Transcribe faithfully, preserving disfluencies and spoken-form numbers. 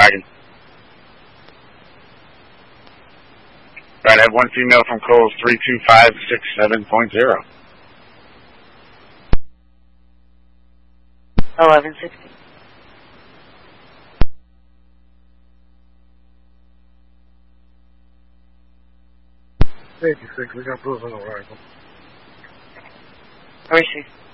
wagon. Right, I have one female from Coles three two five six seven point zero. eleven sixty. eighty-six, we got proof on the rifle. Where is she?